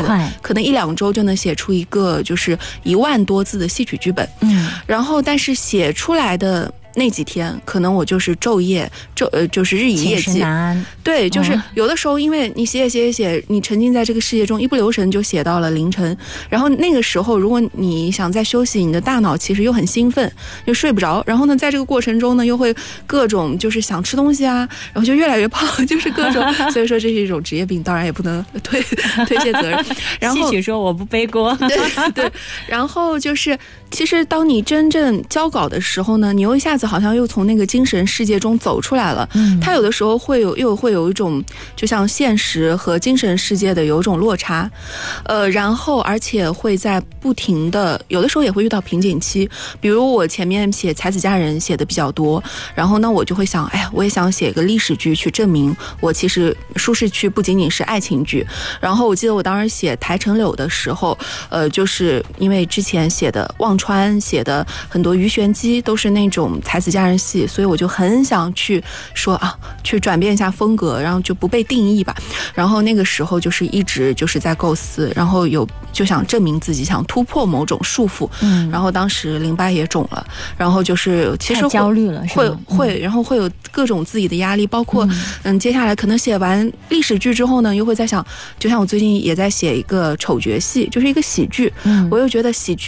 可能1-2周就能写出一个就是1万多字的戏曲剧本。然后但是写出来的那几天可能我就是昼夜就是日以夜计。对，就是有的时候因为你写，你沉浸在这个世界中，一不留神就写到了凌晨，然后那个时候如果你想再休息，你的大脑其实又很兴奋，又睡不着，然后呢在这个过程中呢又会各种就是想吃东西啊，然后就越来越胖，就是各种所以说这是一种职业病，当然也不能推卸责任。然后戏曲说我不背锅。 对，然后就是其实当你真正交稿的时候呢，你又一下子好像又从那个精神世界中走出来了。它有的时候会有一种就像现实和精神世界的有一种落差，然后而且会在不停的，有的时候也会遇到瓶颈期。比如我前面写才子佳人写的比较多，然后呢我就会想，哎呀，我也想写一个历史剧去证明我其实舒适区不仅仅是爱情剧。然后我记得我当时写台城柳的时候，就是因为之前写的忘川，写的很多鱼玄机都是那种才子佳人戏，所以我就很想去说啊，去转变一下风格，然后就不被定义吧。然后那个时候就是一直就是在构思，然后就想证明自己，想突破某种束缚。然后当时淋巴也肿了，然后就是其实太焦虑了， 会，然后会有各种自己的压力，包括接下来可能写完历史剧之后呢，又会在想，就像我最近也在写一个丑角戏，就是一个喜剧，我又觉得喜剧